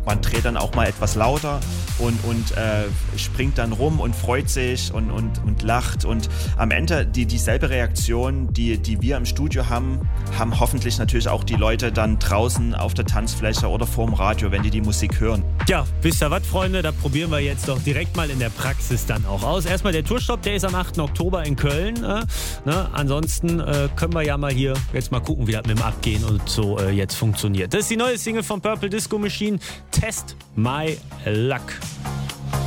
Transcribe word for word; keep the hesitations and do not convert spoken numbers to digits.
man dreht dann auch mal etwas lauter und, und äh, springt dann rum und freut sich und, und, und lacht. Und am Ende die, dieselbe Reaktion, die, die wir im Studio haben, haben hoffentlich natürlich auch die Leute dann draußen auf der Tanzfläche oder vorm Radio, wenn die die Musik hören. Ja, wisst ihr was, Freunde? Da probieren wir jetzt doch direkt mal in der Praxis dann auch aus. Erstmal der Tourstopp, der ist am achten Oktober in Köln. Äh, ne? Ansonsten äh, können wir ja mal hier jetzt mal gucken, wie das mit dem Abgehen und so äh, jetzt funktioniert. Das ist die neue Single von Purple Disco Machine, Test My Luck.